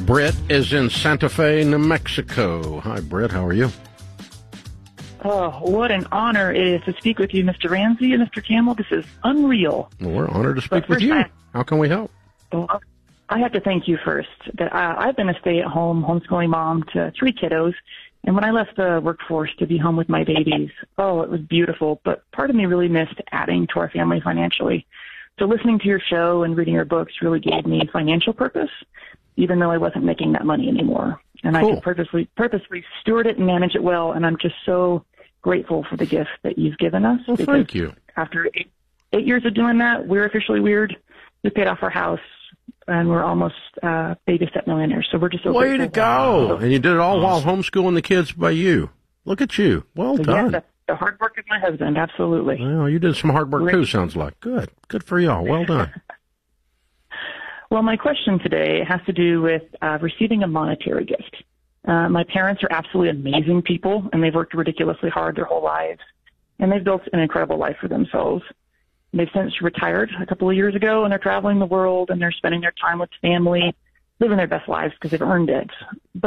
Britt is in Santa Fe, New Mexico. Hi, Britt. How are you? Oh, what an honor it is to speak with you, Mr. Ramsey and Mr. Campbell. This is unreal. Well, we're honored to speak with you. How can we help? Well, I have to thank you first. That I've been a stay-at-home homeschooling mom to 3 kiddos, and when I left the workforce to be home with my babies, it was beautiful, but part of me really missed adding to our family financially. So listening to your show and reading your books really gave me financial purpose, even though I wasn't making that money anymore. And cool. I could purposely steward it and manage it well, and I'm just so grateful for the gift that you've given us. Well, thank you. After 8 years of doing that, we're officially weird. We paid off our house, and we're almost baby step millionaires. So we're just so way grateful. to go! And you did it all while homeschooling the kids by you. Look at you. Well done. Yeah, that's the hard work of my husband. Absolutely. Well, you did some hard work too. Sounds like good for y'all. Well done. Well, my question today has to do with receiving a monetary gift. My parents are absolutely amazing people, and they've worked ridiculously hard their whole lives, and they've built an incredible life for themselves. They've since retired a couple of years ago, and they're traveling the world, and they're spending their time with family, living their best lives because they've earned it.